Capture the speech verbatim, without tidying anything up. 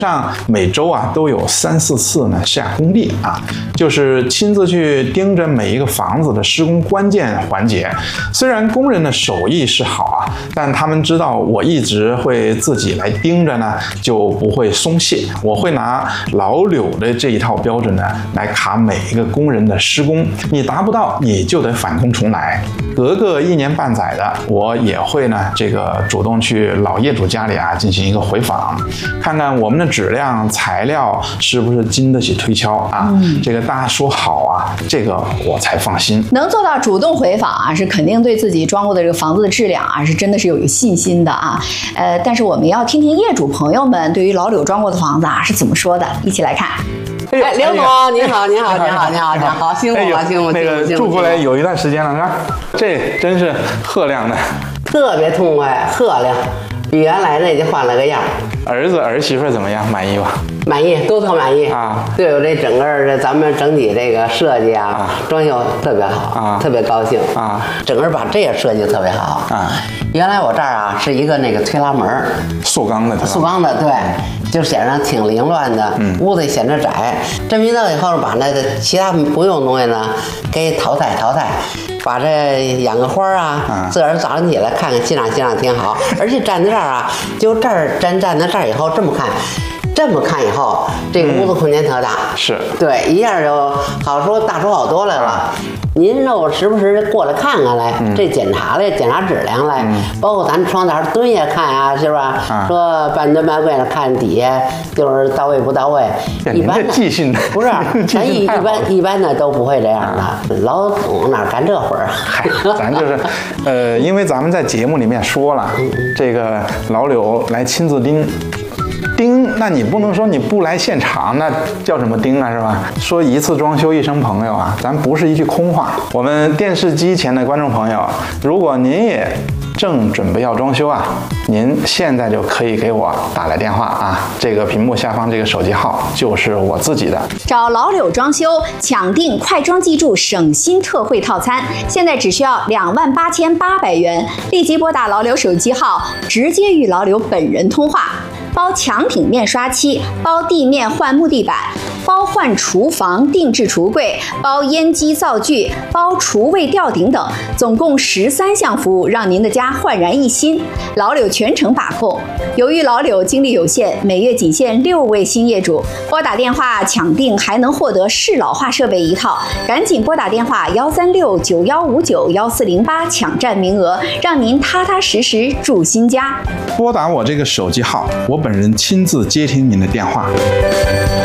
上每周啊都有三四次呢下工地啊，就是亲自去盯着每一个房子的施工关键环节。虽然工人的手艺是好啊，但他们知道我一直会自己来盯着呢，就不会松懈。我会拿老柳的这一套标准呢来卡每一个工人的施工，你达不到你就得返工重来。隔个一年半载的，我也会呢这个主动去老业主家里啊进行一个回访，看看我们的质量材料是不是经得起推敲啊、嗯、这个大家说好啊，这个我才放心。 能做到主动回访啊，是肯定对自己装过的这个房子的质量啊是真的是有信心的啊。呃，但是我们要听听业主朋友们对于老柳装过的房子啊是怎么说的，一起来看。 哎，刘总，你好，你好，你好，你好，你好，辛苦了，辛苦， 那个住过来有一段时间了，是吧？这真是赫亮的， 特别痛快，赫亮，比原来那就换了个样。 儿子儿媳妇怎么样？满意吧？ 满意，都特满意啊！ 对我这整个这咱们整体这个设计啊，啊装修特别好啊，特别高兴啊！整个把这个设计特别好啊。原来我这儿啊是一个那个推拉门， 塑钢的， 塑钢的，对。就显得挺凌乱的，嗯、屋子显得窄。这么一弄以后，把那个其他不用的东西呢，给淘汰淘汰，把这养个花啊，嗯、自个儿早上起来看看欣赏欣赏挺好。而且站在这儿啊，就这儿站站在这儿以后这么看。这么看以后，这个屋子空间特大， 嗯、是对，一下就好说大出好多来了。您让我时不时过来看看来，嗯、这检查来，检查质量来，嗯、包括咱窗台蹲下看啊，是吧？啊、说半蹲半跪的看底下就是到位不到位。一般的记性不是，咱一一般一般的都不会这样的。啊、老总哪干这活儿？ 嗨，咱就是，呃，因为咱们在节目里面说了，嗯、这个老柳来亲自盯。盯，那你不能说你不来现场，那叫什么盯啊，是吧？说一次装修一生朋友啊，咱不是一句空话。我们电视机前的观众朋友，如果您也正准备要装修啊，您现在就可以给我打来电话啊，这个屏幕下方这个手机号就是我自己的。 找老柳装修，抢订快装记住省心特惠套餐，现在只需要两万八千八百元，立即拨打老柳手机号，直接与老柳本人通话。包墙体面刷漆，包地面换木地板，包换厨房定制橱柜，包烟机灶具，包厨卫吊顶等，总共十三项服务，让您的家焕然一新。老柳全程把控。由于老柳精力有限，每月仅限六位新业主，拨打电话抢订还能获得适老化设备一套，赶紧拨打电话幺三六九幺五九幺四零八抢占名额，让您踏踏实实住新家。 拨打我这个手机号，我本人亲自接听您的电话。